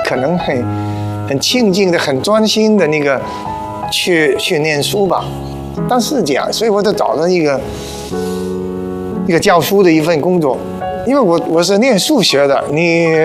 可能很静静的、很专心的那个去念书吧。但是这样，所以我就找了一个教书的一份工作，因为我是念数学的，你